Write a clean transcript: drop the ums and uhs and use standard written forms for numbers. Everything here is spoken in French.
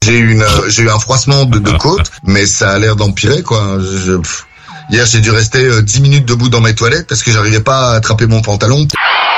j'ai eu un froissement de côte, mais ça a l'air d'empirer, quoi. Hier, j'ai dû rester 10 minutes debout dans mes toilettes parce que j'arrivais pas à attraper mon pantalon.